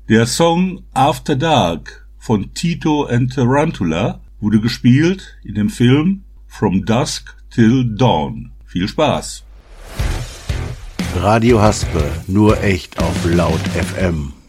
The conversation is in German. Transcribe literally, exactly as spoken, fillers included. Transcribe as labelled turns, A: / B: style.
A: Der Song After Dark von Tito and Tarantula wurde gespielt in dem Film From Dusk Till Dawn. Viel Spaß!
B: Radio Haspe, nur echt auf Laut F M.